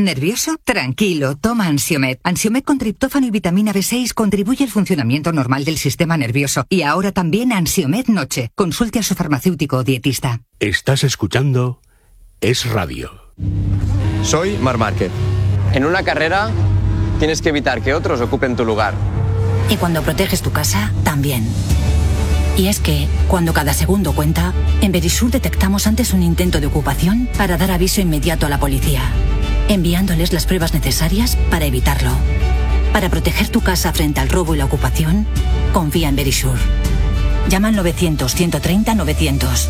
¿Nervioso? Tranquilo, toma Ansiomed. Ansiomed con triptófano y vitamina B6 contribuye al funcionamiento normal del sistema nervioso. Y ahora también Ansiomed Noche. Consulte a su farmacéutico o dietista. Estás escuchando Es Radio. Soy Marc Márquez. En una carrera tienes que evitar que otros ocupen tu lugar. Y cuando proteges tu casa, también. Y es que, cuando cada segundo cuenta, en Verisur detectamos antes un intento de ocupación para dar aviso inmediato a la policía, enviándoles las pruebas necesarias para evitarlo. Para proteger tu casa frente al robo y la ocupación, confía en Verisur. Llama al 900-130-900.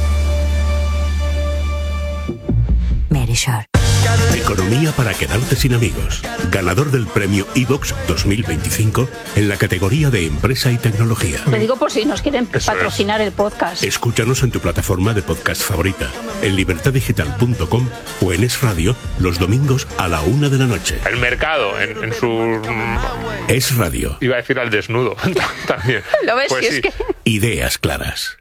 Verisur. Economía para quedarte sin amigos. Ganador del premio iVox 2025 en la categoría de Empresa y Tecnología. Lo digo por si nos quieren patrocinar el podcast. Escúchanos en tu plataforma de podcast favorita, en libertadigital.com o en Es Radio los domingos a la 1 de la noche. El mercado en su... Es Radio. Iba a decir al desnudo también. ¿Lo ves? Pues Si sí. es que... Ideas claras.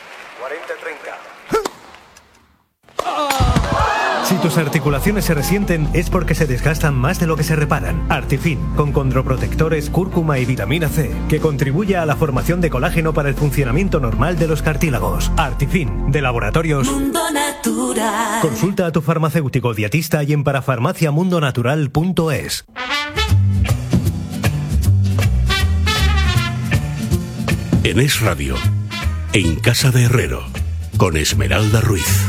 40-30. Si tus articulaciones se resienten es porque se desgastan más de lo que se reparan. Artifin, con condroprotectores, cúrcuma y vitamina C, que contribuye a la formación de colágeno para el funcionamiento normal de los cartílagos. Artifin, de Laboratorios Mundo Natural. Consulta a tu farmacéutico dietista y en parafarmaciamundonatural.es. En Es Radio, en Casa de Herrero, con Esmeralda Ruiz.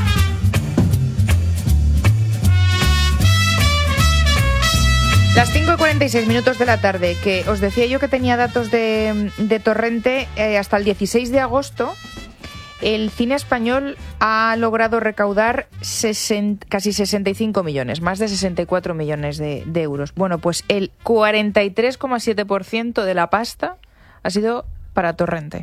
Las 5:46 de la tarde, que os decía yo que tenía datos de Torrente. Hasta el 16 de agosto, el cine español ha logrado recaudar casi 65 millones, más de 64 millones de euros. Bueno, pues el 43,7% de la pasta ha sido para Torrente.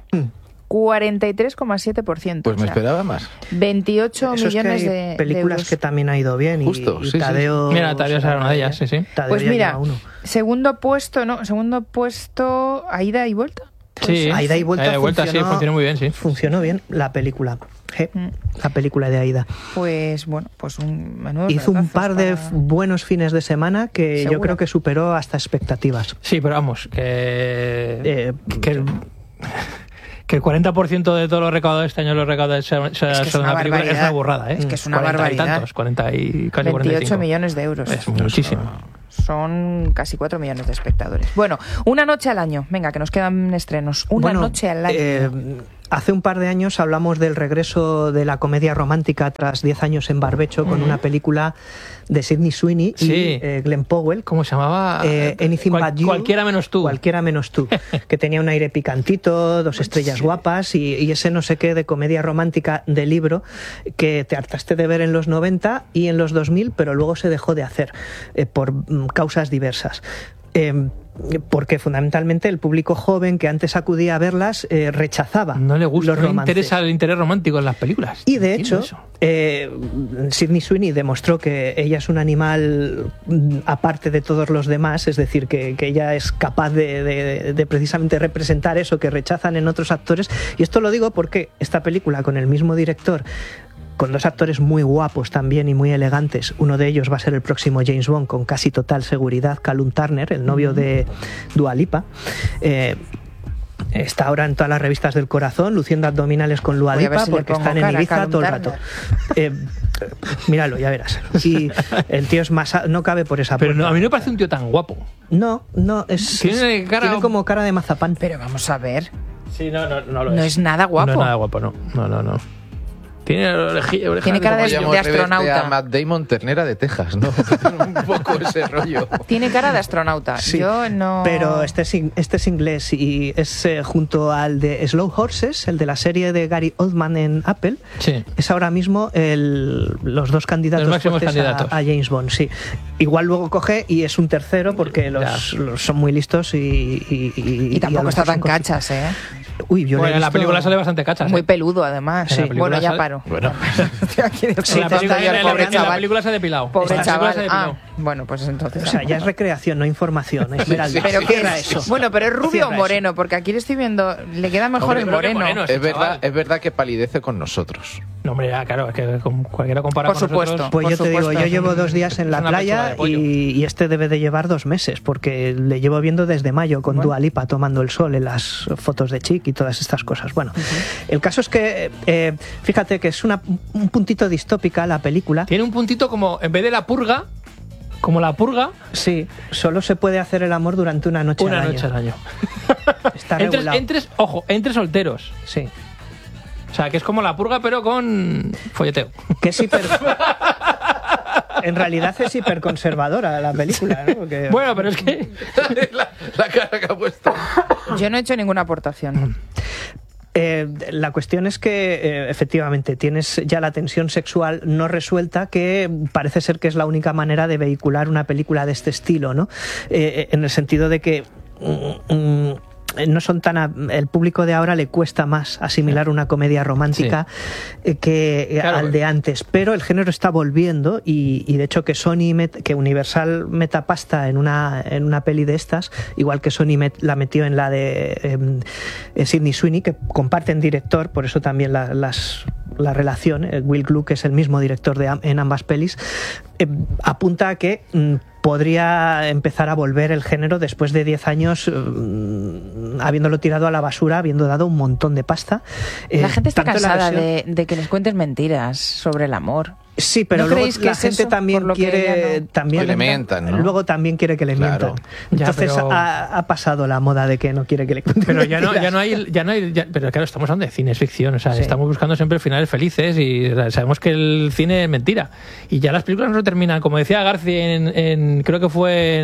43,7%. Pues me esperaba más. 28 Eso millones es que hay películas que también ha ido bien. Justo, y sí, Tadeo... sí. Mira, Tadeo será una de ellas, sí, sí. Tadeo Pues ya mira, lleva uno. segundo puesto, Ida y Vuelta. Sí, Aida y Vuelta, sí, funcionó muy bien, sí. Funcionó bien la película. La película de Aida. Pues bueno, pues un menudo hizo un par de para... buenos fines de semana que ¿Seguro? Yo creo que superó hasta expectativas. Sí, pero vamos, que el 40% de todo lo recaudado este año lo recaudado es una película, es una burrada, ¿eh? Es que es una 40 barbaridad. Y tantos, 40 y casi 28 45 millones de euros. Es muchísimo. Son casi 4 millones de espectadores. Bueno, Una noche al año. Venga, que nos quedan estrenos. Una noche al año. Hace un par de años hablamos del regreso de la comedia romántica tras 10 años en barbecho con una película de Sydney Sweeney y Glenn Powell. ¿Cómo se llamaba? Anything But You. Cualquiera menos tú. Cualquiera menos tú. Que tenía un aire picantito, dos estrellas guapas y ese no sé qué de comedia romántica de libro que te hartaste de ver en los 90 y en los 2000, pero luego se dejó de hacer por causas diversas. Porque fundamentalmente el público joven que antes acudía a verlas rechazaba. No le gusta, los no le romances. interesa el interés romántico en las películas. Y de hecho, Sydney Sweeney demostró que ella es un animal aparte de todos los demás, es decir, que ella es capaz de precisamente representar eso que rechazan en otros actores. Y esto lo digo porque esta película, con el mismo director, con dos actores muy guapos también y muy elegantes. Uno de ellos va a ser el próximo James Bond con casi total seguridad, Callum Turner, el novio de Dua Lipa. Está ahora en todas las revistas del corazón, luciendo abdominales con Dua Lipa, porque están en Ibiza todo el rato. Míralo, ya verás. Y el tío es más... No cabe por esa puerta. Pero a mí no me parece un tío tan guapo. No, tiene como cara de mazapán. Pero vamos a ver. Sí, no lo No es nada guapo. No es nada guapo, no. Tiene cara de astronauta. A Matt Damon, ternera de Texas, ¿no? Un poco ese rollo. Tiene cara de astronauta. Sí, yo no... pero este es inglés y es junto al de Slow Horses, el de la serie de Gary Oldman en Apple. Sí. Es ahora mismo los dos candidatos fuertes a James Bond. Sí. Igual luego coge y es un tercero porque los son muy listos y tampoco está tan cachas, ¿eh? Uy, yo bueno, en la película sale bastante cachas. Muy peludo, además. Sí. Bueno, ya paro. Bueno. Sí, la película se ha depilado. Pobre chaval. Bueno, pues entonces... O sea, ya es recreación, no información. Esmeralda. ¿Pero qué era eso? Bueno, pero es rubio o moreno, porque aquí le estoy viendo... Le queda mejor el moreno. Es verdad que palidece con nosotros. No, hombre, ya, claro, es que cualquiera compara con nosotros. Pues yo te digo, yo llevo 2 días en la playa y este debe de llevar 2 meses, porque le llevo viendo desde mayo con Dua Lipa tomando el sol en las fotos de Chic y todas estas cosas. Bueno, el caso es que, fíjate que es un puntito distópica la película. Tiene un puntito como, en vez de la purga, como la purga. Sí, solo se puede hacer el amor durante una noche al año. Está regulado. Entre solteros. Sí. O sea, que es como la purga, pero con folleteo. Que es en realidad es hiperconservadora la película, ¿no? Porque... Bueno, pero es que... la cara que ha puesto. Yo no he hecho ninguna aportación. La cuestión es que efectivamente tienes ya la tensión sexual no resuelta, que parece ser que es la única manera de vehicular una película de este estilo, ¿no? En el sentido de que no son tan... el público de ahora le cuesta más asimilar una comedia romántica que al de antes, pero el género está volviendo y de hecho que que Universal meta pasta en una peli de estas, igual que Sony la metió en la de Sydney Sweeney, que comparten director, por eso también la relación, Will Gluck, que es el mismo director en ambas pelis, apunta a que podría empezar a volver el género después de 10 años habiéndolo tirado a la basura, habiendo dado un montón de pasta. La gente está cansada de que les cuentes mentiras sobre el amor. Sí, pero ¿No luego creéis que la gente también quiere que le mientan, ¿no? Luego también quiere que le mientan. Entonces ha pasado la moda de que no quiere que le cuenten. Pero ya no hay, pero claro, estamos hablando de cine, es ficción, o sea, estamos buscando siempre finales felices y sabemos que el cine es mentira. Y ya las películas no se terminan, como decía Garci creo que fue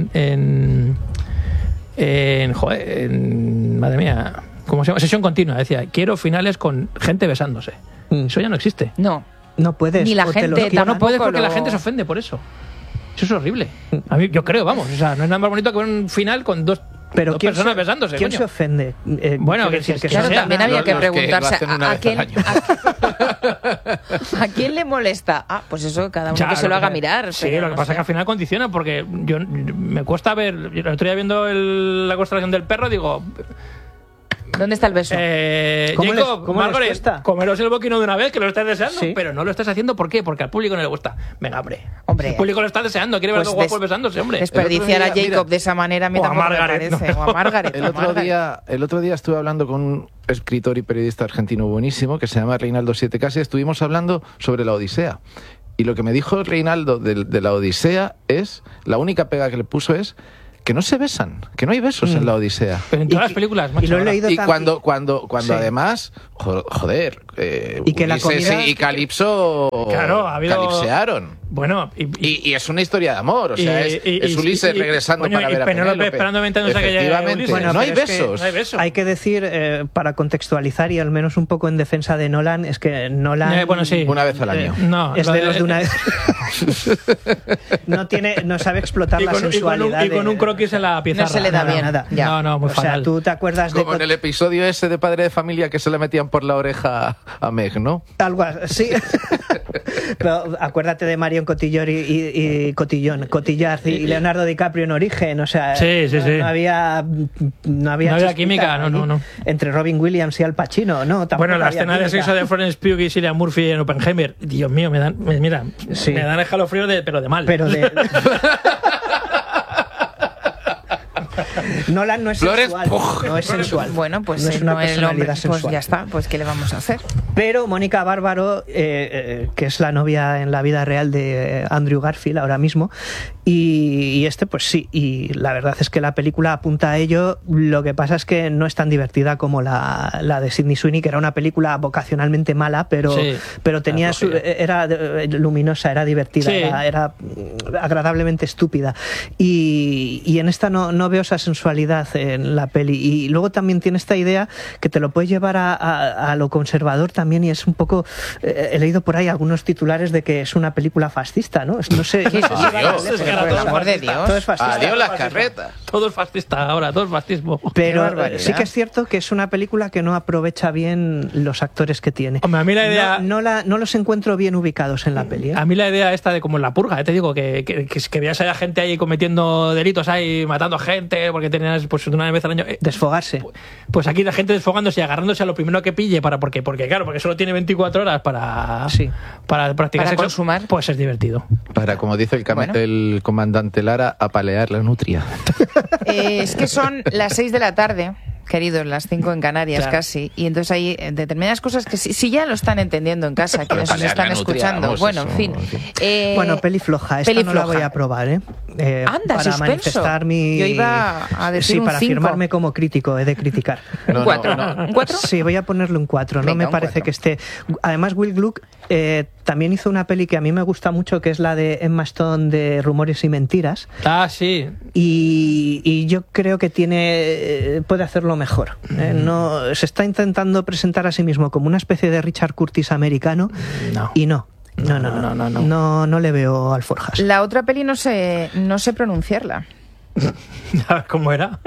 madre mía, ¿cómo se llama? Sesión continua, decía, quiero finales con gente besándose. Eso ya no existe. No puedes. Ni la gente no puedes porque la gente se ofende por eso. Eso es horrible. A mí, yo creo, vamos. O sea, no es nada más bonito que un final con dos personas besándose. ¿Quién se ofende? Bueno, claro, también había que preguntarse ¿a quién le molesta? Pues eso, cada uno que se lo haga mirar. Sí, lo que pasa es que al final condiciona, porque me cuesta ver. El otro día viendo la constelación del perro, digo... ¿Dónde está el beso? Jacob, Margaret, comeros el boquino de una vez, que lo estás deseando, pero no lo estás haciendo. ¿Por qué? Porque al público no le gusta. Venga, hombre. El público lo está deseando, quiere ver a los guapos besándose, hombre. Desperdiciar a Jacob de esa manera a mí tampoco me parece. O a Margaret. El otro día estuve hablando con un escritor y periodista argentino buenísimo que se llama Reinaldo Siete Casas y estuvimos hablando sobre la Odisea. Y lo que me dijo Reinaldo de la Odisea es, la única pega que le puso es que no se besan, que no hay besos en la Odisea. Pero en todas las películas, macho, y lo he leído cuando además, joder, y que la comida... y Calipso calipsearon. Bueno, y es una historia de amor, o sea, es Ulises regresando para ver a Penélope esperando ventándose a que llegue Ulises. Bueno, no hay besos. Hay que decir, para contextualizar y al menos un poco en defensa de Nolan, es que Nolan... Una vez al año. Es de los de una vez... no sabe explotar la sensualidad. Y con un croquis en la pizarra. No se le da bien. Nada. No, muy fatal. O sea, tú te acuerdas de... Como en el episodio ese de Padre de Familia que se le metían por la oreja a Meg, ¿no? Algo así. Pero acuérdate de Marion Cotillard y Leonardo DiCaprio en Origen, o sea, no había química, no. Entre Robin Williams y Al Pacino, no. Bueno, la escena de sexo de Florence Pugh y Cillian Murphy en Oppenheimer, Dios mío, me dan escalofríos pero de mal. Pero de... Nolan no es sensual. No es sensual. Bueno, pues no es una personalidad sensual. Pues ya está, pues ¿qué le vamos a hacer? Pero Mónica Bárbaro, que es la novia en la vida real de Andrew Garfield ahora mismo, y pues sí, y la verdad es que la película apunta a ello. Lo que pasa es que no es tan divertida como la de Sydney Sweeney, que era una película vocacionalmente mala, pero tenía era luminosa, era divertida, era agradablemente estúpida. Y en esta no veo esas sensualidad en la peli. Y luego también tiene esta idea que te lo puede llevar a lo conservador también, y es un poco... he leído por ahí algunos titulares de que es una película fascista, ¿no? No sé... Adiós, por el amor de Dios. Todo es fascista. Adiós las carretas. Todo es fascista ahora, todo es fascismo. Pero sí que es cierto que es una película que no aprovecha bien los actores que tiene. Hombre, a mí la idea... No los encuentro bien ubicados en la peli, ¿eh? A mí la idea esta de como en La Purga, te digo, que veas a la gente ahí cometiendo delitos ahí, matando a gente, porque tenías pues una vez al año... desfogarse. Pues aquí la gente desfogándose y agarrándose a lo primero que pille, porque claro, porque solo tiene 24 horas para practicar para sexo, consumar. pues es divertido. Para, como dice el comandante Lara, apalear la nutria. Es que son las 6 de la tarde, queridos, las 5 en Canarias, claro. Casi, y entonces hay determinadas cosas que si ya lo están entendiendo en casa, que nos Apalear están la nutria, escuchando. vamos, Bueno, eso, en fin. Bueno, peli floja. Esta peli no la floja. voy a probar, ¿eh? Anda, para suspenso. manifestar mi... Yo iba a decir sí, un para 5. firmarme como crítico, he de criticar. ¿Un 4? ¿Un 4? Sí, voy a ponerle un 4. No Venga, me un parece 4. que esté... Además, Will Gluck también hizo una peli que a mí me gusta mucho, que es la de Emma Stone de Rumores y Mentiras. Ah, sí. Y yo creo que puede hacerlo mejor. No, se está intentando presentar a sí mismo como una especie de Richard Curtis americano, y no le veo alforjas. La otra peli no sé pronunciarla. ¿Cómo era?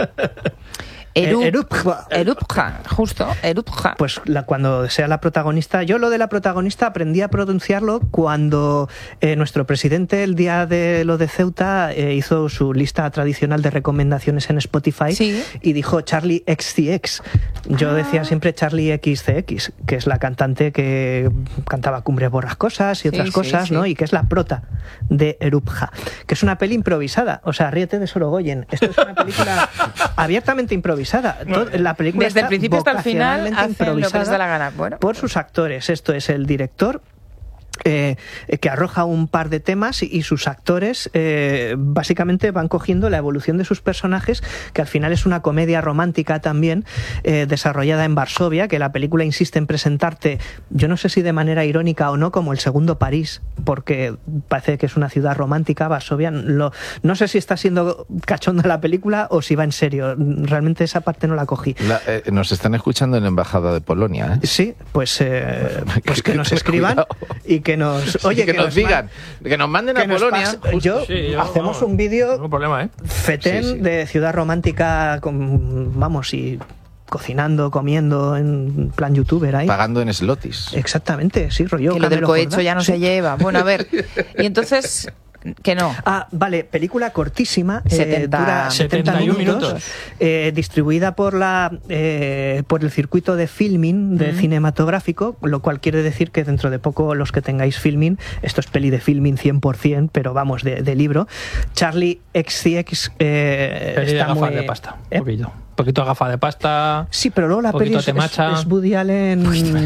Erupja, justo, Erupja. Pues cuando sea la protagonista, yo lo de la protagonista aprendí a pronunciarlo cuando nuestro presidente, el día de lo de Ceuta, hizo su lista tradicional de recomendaciones en Spotify, ¿sí? Y dijo Charlie XCX. Yo decía siempre Charlie XCX, que es la cantante que cantaba Cumbres Borrascosas y otras cosas, ¿no? Y que es la prota de Erupja, que es una peli improvisada. O sea, ríete de Sorogoyen. Esto es una película abiertamente improvisada. La película desde el principio hasta el final vocacionalmente hacen lo que les improvisada da la gana. Bueno, por sus actores. Esto es el director, que arroja un par de temas, y sus actores básicamente van cogiendo la evolución de sus personajes, que al final es una comedia romántica también, desarrollada en Varsovia, que la película insiste en presentarte, yo no sé si de manera irónica o no, como el segundo París, porque parece que es una ciudad romántica, Varsovia. No sé si está siendo cachonda la película o si va en serio. Realmente esa parte no la cogí. Nos están escuchando en la Embajada de Polonia, ¿eh? Sí, pues que nos escriban y que nos... Oye, que nos digan, que nos manden a Polonia. Yo hacemos un vídeo fetén de ciudad romántica, y cocinando, comiendo, en plan youtuber ahí. Pagando en slotis. Exactamente, sí, rollo. Que lo del cohecho ya no se lleva. Bueno, a ver, y entonces... Que no. Vale, película cortísima, 70, dura 71 minutos. Distribuida por el circuito de Filmin, de cinematográfico, lo cual quiere decir que dentro de poco los que tengáis Filmin, esto es peli de Filmin 100%, pero vamos, de libro. Charlie XCX peli de gafas de pasta, un poquito gafa de pasta. Sí, pero luego la peli es Woody Allen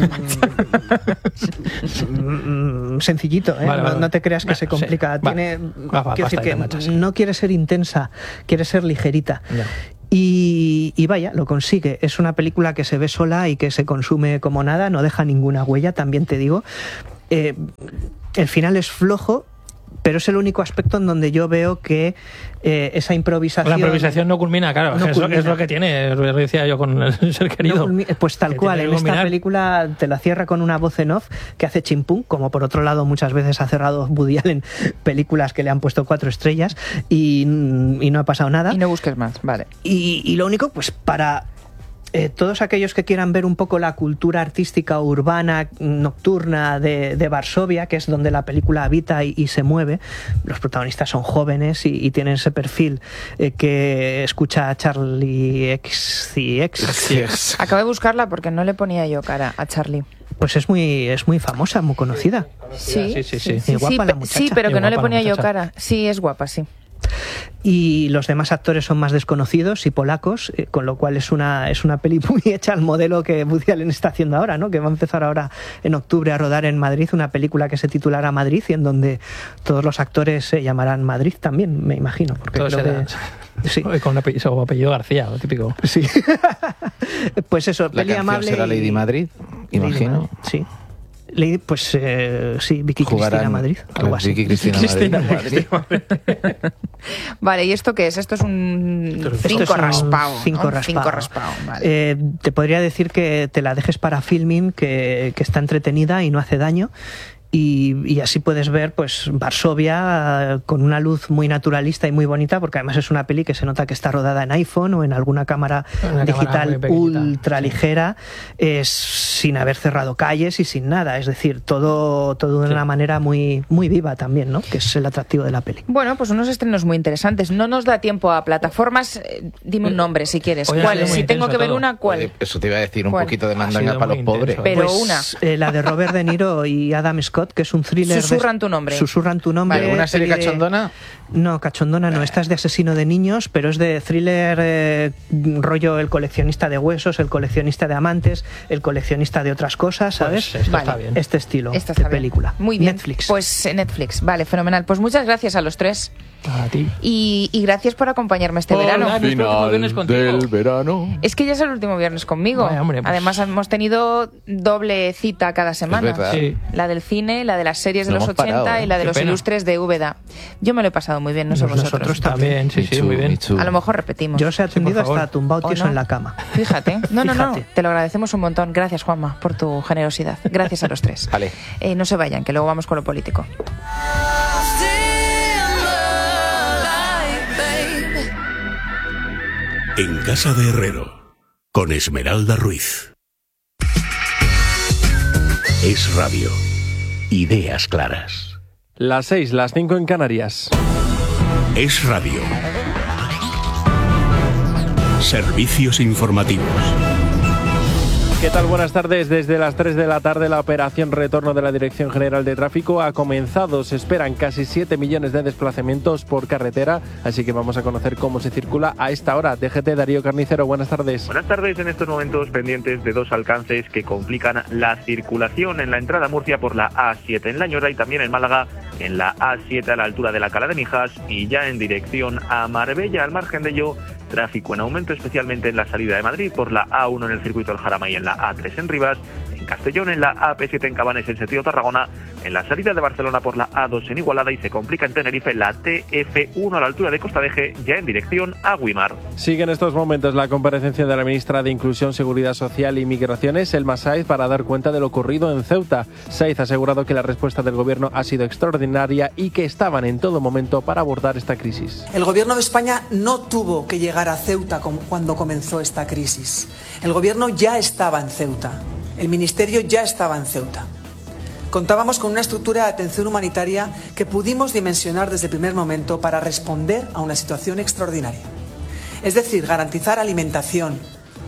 sencillito, ¿eh? Vale. No te creas que se complica. Quiero decir que no quiere ser intensa, quiere ser ligerita. Ya. Y vaya, lo consigue. Es una película que se ve sola y que se consume como nada, no deja ninguna huella, también te digo. El final es flojo, pero es el único aspecto en donde yo veo que esa improvisación... La improvisación no culmina, claro. No culmina. Es lo que tiene, lo decía yo con el ser querido. Pues tal cual, en esta película te la cierra con una voz en off que hace chimpún, como por otro lado muchas veces ha cerrado Woody Allen películas que le han puesto 4 estrellas y no ha pasado nada. Y no busques más, vale. Y lo único, pues para... todos aquellos que quieran ver un poco la cultura artística urbana nocturna de Varsovia, que es donde la película habita y se mueve, los protagonistas son jóvenes y tienen ese perfil que escucha a Charlie XCX. Acabé de buscarla porque no le ponía yo cara a Charlie. Pues es muy famosa, muy conocida. Sí, Guapa la muchacha. Sí, pero que no le ponía yo muchacha. cara. Sí, es guapa, sí. Y los demás actores son más desconocidos y polacos, con lo cual es una peli muy hecha al modelo que Woody Allen está haciendo ahora, ¿no? Que va a empezar ahora en octubre a rodar en Madrid una película que se titulará Madrid y en donde todos los actores se llamarán Madrid también, me imagino. Porque Todos creo sí. Con apellido García, lo típico. Sí. Pues eso, La peli canción amable. será Lady Madrid, imagino. Sí. Pues sí, Vicky Cristina Madrid, algo así. Vicky Cristina Madrid. Vale, ¿y esto qué es? Esto es un 5 raspado. 5 raspado. Vale. Te podría decir que te la dejes para Filmin, que está entretenida y no hace daño. Y así puedes ver pues Varsovia con una luz muy naturalista y muy bonita, porque además es una peli que se nota que está rodada en iPhone o en alguna cámara digital ultra ligera, sin haber cerrado calles y sin nada, es decir, todo de una manera muy, muy viva también, ¿no? Que es el atractivo de la peli. Bueno, pues unos estrenos muy interesantes. No nos da tiempo a plataformas. Dime un nombre si quieres. ¿Cuál? Si tengo que ver una, ¿cuál? Eso te iba a decir, un poquito de mandanga para los pobres. Pero pues, la de Robert De Niro y Adam Scott, que es un thriller. Susurran tu nombre. Susurran tu nombre. Vale, ¿una serie cachondona? No, cachondona no. Esta es de asesino de niños, pero es de thriller rollo el coleccionista de huesos, el coleccionista de amantes, el coleccionista de otras cosas, ¿sabes? Pues esto está bien. Este estilo de película. Muy bien. Netflix. Pues Netflix. Vale, fenomenal. Pues muchas gracias a los tres. A ti. Y gracias por acompañarme este verano. Final del verano. Es que ya es el último viernes conmigo. Vaya, hombre, pues. Además hemos tenido doble cita cada semana. Es verdad. Sí. La del cine, la de las series de No los hemos 80 parado, y la de Qué los pena. ilustres de Úbeda. Yo me lo he pasado muy bien, no sé vosotros. Nosotros también, sí, muy bien. A lo mejor repetimos. Yo os he atendido por favor. hasta tumbado ¿O tieso no? en la cama. Fíjate. No, Fíjate. te lo agradecemos un montón. Gracias, Juanma, por tu generosidad. Gracias a los tres. Vale. No se vayan, que luego vamos con lo político. En Casa de Herrero, con Esmeralda Ruiz. Es Radio. Ideas claras. Las 6, las 5 en Canarias. Es Radio. Servicios informativos. ¿Qué tal? Buenas tardes. Desde las 3 de la tarde la operación retorno de la Dirección General de Tráfico ha comenzado. Se esperan casi 7 millones de desplazamientos por carretera, así que vamos a conocer cómo se circula a esta hora. DGT, Darío Carnicero, buenas tardes. Buenas tardes. En estos momentos pendientes de dos alcances que complican la circulación en la entrada a Murcia por la A7 en La Ñora y también en Málaga en la A7 a la altura de la Cala de Mijas y ya en dirección a Marbella. Al margen de ello, tráfico en aumento, especialmente en la salida de Madrid por la A1 en el circuito del Jarama y en la A3 en Rivas, en Castellón, en la AP7 en Cabanes en sentido Tarragona, en la salida de Barcelona por la A2 en Igualada y se complica en Tenerife la TF1 a la altura de Costa Veje, ya en dirección a Güímar. Sigue en estos momentos la comparecencia de la ministra de Inclusión, Seguridad Social y Migraciones, Elma Sáez, para dar cuenta de lo ocurrido en Ceuta. Sáez ha asegurado que la respuesta del gobierno ha sido extraordinaria y que estaban en todo momento para abordar esta crisis. El gobierno de España no tuvo que llegar a Ceuta cuando comenzó esta crisis. El gobierno ya estaba en Ceuta. El ministerio ya estaba en Ceuta. Contábamos con una estructura de atención humanitaria que pudimos dimensionar desde el primer momento para responder a una situación extraordinaria. Es decir, garantizar alimentación,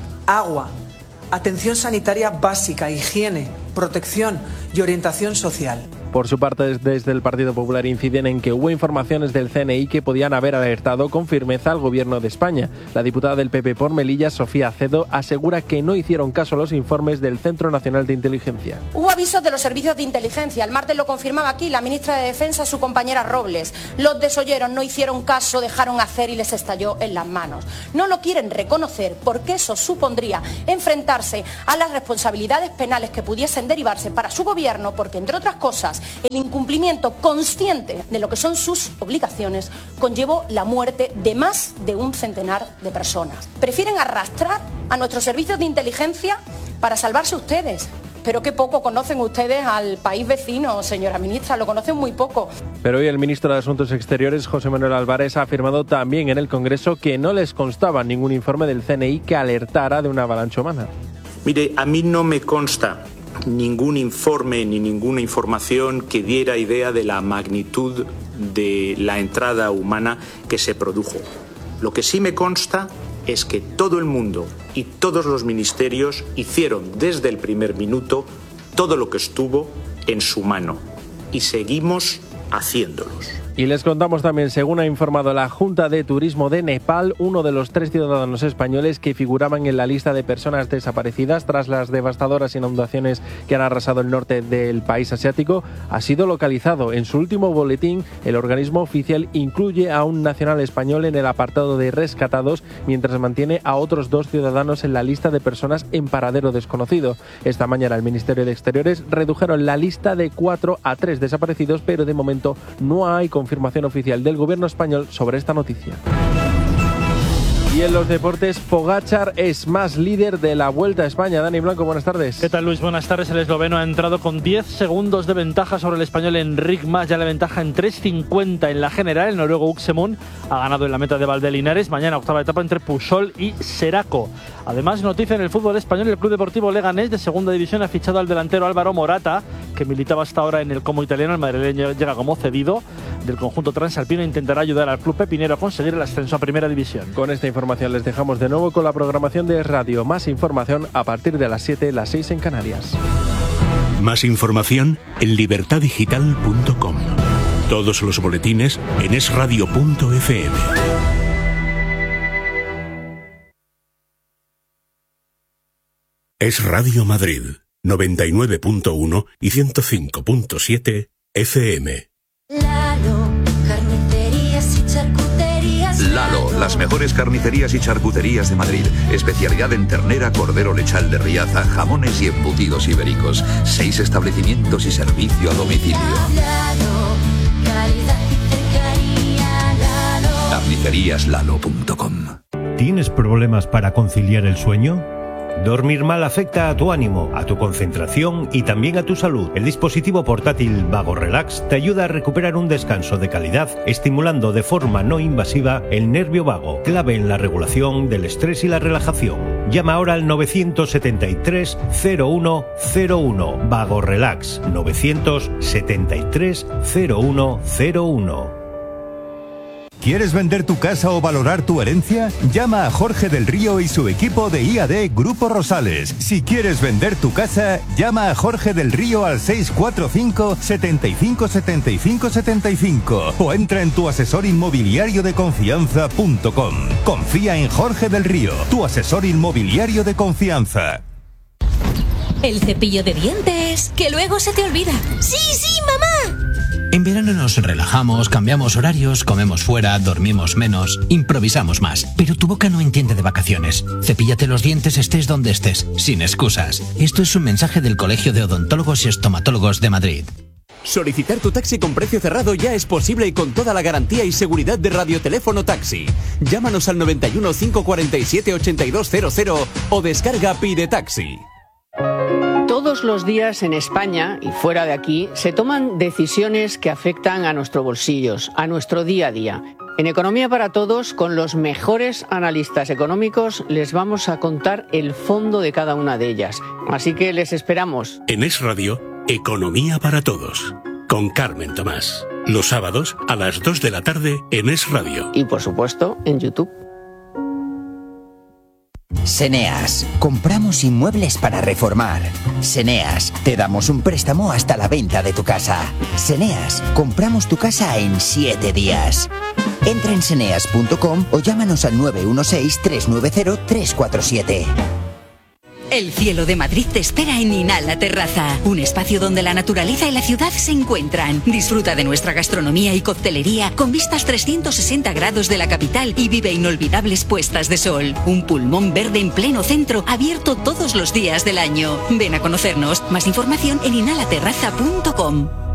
agua, atención sanitaria básica, higiene, protección y orientación social. Por su parte, desde el Partido Popular inciden en que hubo informaciones del CNI que podían haber alertado con firmeza al Gobierno de España. La diputada del PP por Melilla, Sofía Acedo, asegura que no hicieron caso a los informes del Centro Nacional de Inteligencia. Hubo avisos de los servicios de inteligencia. El martes lo confirmaba aquí la ministra de Defensa, su compañera Robles. Los desoyeron, no hicieron caso, dejaron hacer y les estalló en las manos. No lo quieren reconocer porque eso supondría enfrentarse a las responsabilidades penales que pudiesen derivarse para su gobierno, porque entre otras cosas el incumplimiento consciente de lo que son sus obligaciones conllevó la muerte de más de un centenar de personas. Prefieren arrastrar a nuestros servicios de inteligencia para salvarse ustedes. Pero qué poco conocen ustedes al país vecino, señora ministra, lo conocen muy poco. Pero hoy el ministro de Asuntos Exteriores, José Manuel Álvarez, ha afirmado también en el Congreso que no les constaba ningún informe del CNI que alertara de una avalancha humana. Mire, a mí no me consta ningún informe ni ninguna información que diera idea de la magnitud de la entrada humana que se produjo. Lo que sí me consta es que todo el mundo y todos los ministerios hicieron desde el primer minuto todo lo que estuvo en su mano y seguimos haciéndolos. Y les contamos también, según ha informado la Junta de Turismo de Nepal, uno de los 3 ciudadanos españoles que figuraban en la lista de personas desaparecidas tras las devastadoras inundaciones que han arrasado el norte del país asiático ha sido localizado. En su último boletín, el organismo oficial incluye a un nacional español en el apartado de rescatados, mientras mantiene a otros 2 ciudadanos en la lista de personas en paradero desconocido. Esta mañana el Ministerio de Exteriores redujeron la lista de 4 a 3 desaparecidos, pero de momento no hay confirmación oficial del gobierno español sobre esta noticia. Y en los deportes, Pogačar es más líder de la Vuelta a España. Dani Blanco, buenas tardes. ¿Qué tal, Luis? Buenas tardes. El esloveno ha entrado con 10 segundos de ventaja sobre el español Enric Mas. Ya la ventaja en 3.50 en la general. El noruego Uxemund ha ganado en la meta de Valdelinares. Mañana octava etapa entre Pujol y Seraco. Además, noticia en el fútbol español, el Club Deportivo Leganés de segunda división ha fichado al delantero Álvaro Morata, que militaba hasta ahora en el Como italiano. El madrileño llega como cedido del conjunto transalpino e intentará ayudar al club pepinero a conseguir el ascenso a primera división. Con esta información les dejamos de nuevo con la programación de Radio. Más información a partir de las 7, las 6 en Canarias. Más información en libertadigital.com. Todos los boletines en esradio.fm. Es Radio Madrid, 99.1 y 105.7 FM. Lalo, carnicerías y charcuterías. Lalo, las mejores carnicerías y charcuterías de Madrid. Especialidad en ternera, cordero lechal de Riaza, jamones y embutidos ibéricos. 6 establecimientos y servicio a domicilio. Lalo, calidad y cercanía. Lalo. Carniceríaslalo.com. ¿Tienes problemas para conciliar el sueño? Dormir mal afecta a tu ánimo, a tu concentración y también a tu salud. El dispositivo portátil Vago Relax te ayuda a recuperar un descanso de calidad, estimulando de forma no invasiva el nervio vago, clave en la regulación del estrés y la relajación. Llama ahora al 973 0101. Vago Relax 973 0101. ¿Quieres vender tu casa o valorar tu herencia? Llama a Jorge del Río y su equipo de IAD Grupo Rosales. Si quieres vender tu casa, llama a Jorge del Río al 645 75 75 75 o entra en tuasesorinmobiliariodeconfianza.com. Confía en Jorge del Río, tu asesor inmobiliario de confianza. El cepillo de dientes, que luego se te olvida. ¡Sí, sí, mamá! En verano nos relajamos, cambiamos horarios, comemos fuera, dormimos menos, improvisamos más. Pero tu boca no entiende de vacaciones. Cepíllate los dientes estés donde estés, sin excusas. Esto es un mensaje del Colegio de Odontólogos y Estomatólogos de Madrid. Solicitar tu taxi con precio cerrado ya es posible y con toda la garantía y seguridad de Radioteléfono Taxi. Llámanos al 91 547 8200 o descarga Pide Taxi. Todos los días en España y fuera de aquí se toman decisiones que afectan a nuestros bolsillos, a nuestro día a día. En Economía para Todos, con los mejores analistas económicos, les vamos a contar el fondo de cada una de ellas. Así que les esperamos. En Es Radio, Economía para Todos, con Carmen Tomás. Los sábados a las 2 de la tarde en Es Radio. Y por supuesto, en YouTube. Seneas, compramos inmuebles para reformar. Seneas, te damos un préstamo hasta la venta de tu casa. Seneas, compramos tu casa en 7 días. Entra en seneas.com o llámanos al 916-390-347. El cielo de Madrid te espera en Inhala Terraza, un espacio donde la naturaleza y la ciudad se encuentran. Disfruta de nuestra gastronomía y coctelería con vistas 360 grados de la capital y vive inolvidables puestas de sol. Un pulmón verde en pleno centro, abierto todos los días del año. Ven a conocernos. Más información en inhalaterraza.com.